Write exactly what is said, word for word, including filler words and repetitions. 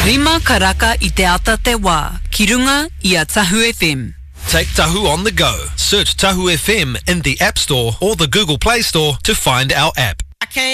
Rima karaka I te ata te wā, ki runga I a Tahu F M. Take Tahu on the go. Search Tahu F M in the App Store or the Google Play Store to find our app.